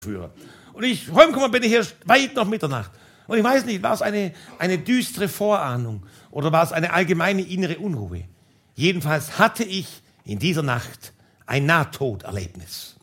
Führer. Und heimgekommen bin ich hier weit nach Mitternacht. Und ich weiß nicht, war es eine düstere Vorahnung oder war es eine allgemeine innere Unruhe? Jedenfalls hatte ich in dieser Nacht ein Nahtoderlebnis.